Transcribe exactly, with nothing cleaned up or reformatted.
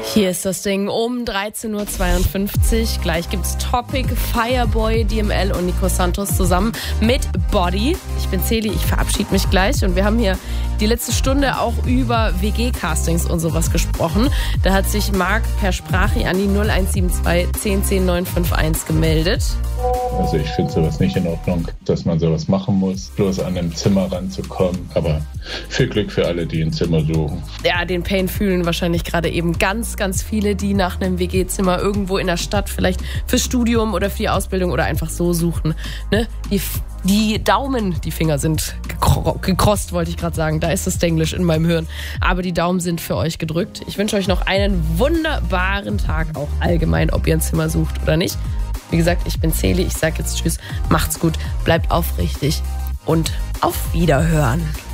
Hier ist das Ding um dreizehn Uhr zweiundfünfzig. Gleich gibt's Topic, Fireboy, D M L und Nico Santos zusammen mit Body. Ich bin Celi, ich verabschiede mich gleich. Und wir haben hier die letzte Stunde auch über W G-Castings und sowas gesprochen. Da hat sich Marc per Sprache an die null eins sieben zwei zehn zehn neun fünf eins gemeldet. Also ich finde sowas nicht in Ordnung, dass man sowas machen muss, bloß an einem Zimmer ranzukommen. Aber viel Glück für alle, die ein Zimmer suchen. Ja, den Pain fühlen wahrscheinlich gerade eben ganz, ganz viele, die nach einem W G-Zimmer irgendwo in der Stadt vielleicht fürs Studium oder für die Ausbildung oder einfach so suchen. Ne? Die, die Daumen, die Finger sind gekro- gekrost, wollte ich gerade sagen. Da ist das Denglisch in meinem Hirn. Aber die Daumen sind für euch gedrückt. Ich wünsche euch noch einen wunderbaren Tag, auch allgemein, ob ihr ein Zimmer sucht oder nicht. Wie gesagt, ich bin Celi, ich sage jetzt Tschüss, macht's gut, bleibt aufrichtig und auf Wiederhören.